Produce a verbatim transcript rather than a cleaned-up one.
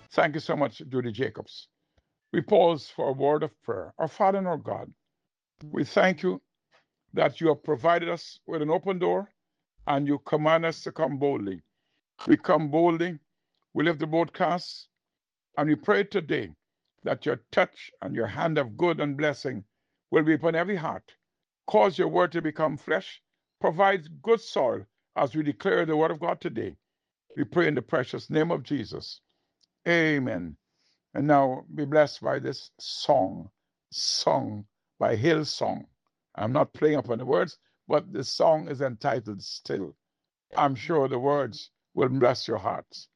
Thank you so much, Judy Jacobs. We pause for a word of prayer. Our Father and our God, we thank you that you have provided us with an open door and you command us to come boldly. We come boldly. We lift the broadcast and we pray today that your touch and your hand of good and blessing will be upon every heart. Cause your word to become flesh. Provide good soil as we declare the word of God today. We pray in the precious name of Jesus. Amen. And now be blessed by this song, sung by Hillsong. I'm not playing upon the words, but the song is entitled Still. I'm sure the words will bless your hearts.